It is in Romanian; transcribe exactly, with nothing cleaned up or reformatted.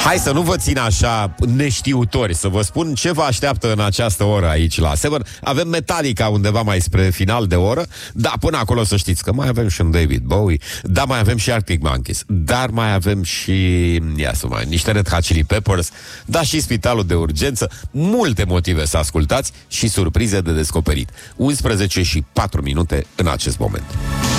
Hai să nu vă țin așa neștiutori, să vă spun ce vă așteaptă în această oră aici la Seven. Avem Metallica undeva mai spre final de oră, dar până acolo să știți că mai avem și un David Bowie, dar mai avem și Arctic Monkeys, dar mai avem și ia să mai, niște Red Hot Chili Peppers, dar și Spitalul de Urgență, multe motive să ascultați și surprize de descoperit. unsprezece și patru minute în acest moment.